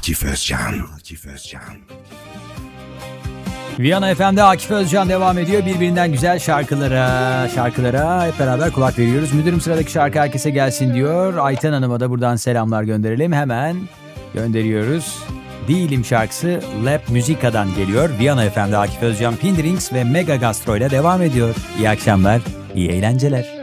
Akif Özcan. Viyana FM'de Akif Özcan devam ediyor. Birbirinden güzel şarkılara hep beraber kulak veriyoruz. Müdürüm sıradaki şarkı herkese gelsin diyor. Ayten Hanım'a da buradan selamlar gönderelim. Hemen gönderiyoruz. Değilim şarkısı Lab Musica'dan geliyor. Viyana FM'de Akif Özcan, Pindrings ve Mega Gastro ile devam ediyor. İyi akşamlar, iyi eğlenceler.